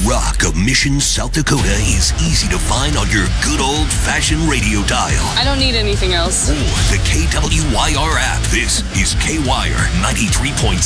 rock of Mission, South Dakota is easy to find on your good old-fashioned radio dial. I don't need anything else. Or the KWYR app. This is KWIRE 93.7.